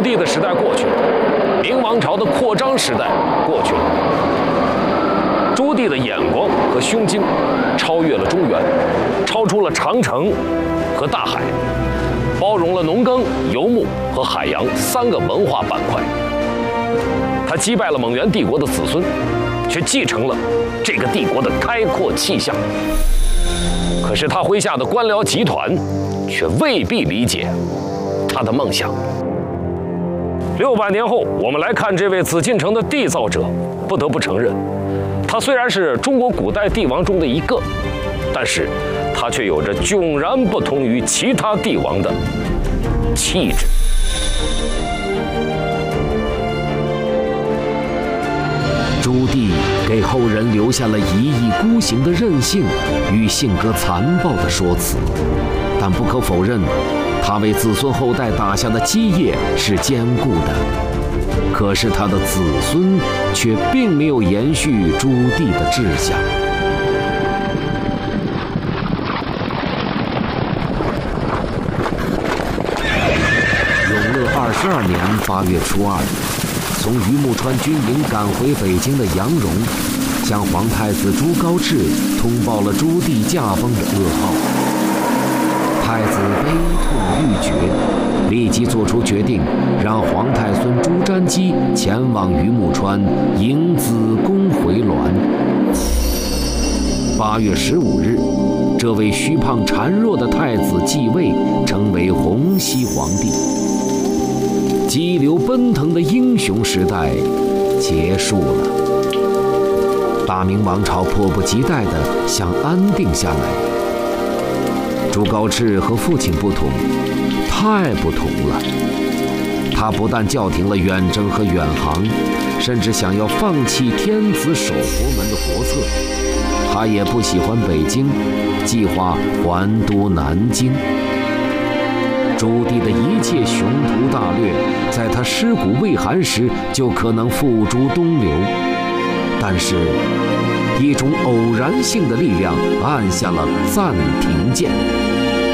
帝的时代过去了，明王朝的扩张时代过去了。朱棣的眼光和胸襟超越了中原，超出了长城和大海，包容了农耕、游牧和海洋3个文化板块。他击败了蒙元帝国的子孙，却继承了这个帝国的开阔气象。可是他麾下的官僚集团却未必理解他的梦想。600年后，我们来看这位紫禁城的缔造者，不得不承认，他虽然是中国古代帝王中的一个，但是他却有着迥然不同于其他帝王的气质。 朱棣给后人留下了一意孤行的任性与性格残暴的说辞，但不可否认，他为子孙后代打下的基业是坚固的。可是他的子孙却并没有延续朱棣的志向。永乐22年8月初2日，从榆木川军营赶回北京的杨荣，向皇太子朱高炽通报了朱棣驾崩的噩耗。太子悲痛欲绝，立即做出决定，让皇太孙朱瞻基前往榆木川迎子宫回銮。8月15日，这位虚胖孱弱的太子继位，成为洪熙皇帝。激流奔腾的英雄时代结束了，大明王朝迫不及待地想安定下来。朱高炽和父亲不同，太不同了。他不但叫停了远征和远航，甚至想要放弃天子守国门的国策。他也不喜欢北京，计划还都南京。朱棣的一切雄图大略，在他尸骨未寒时就可能付诸东流，但是一种偶然性的力量按下了暂停键。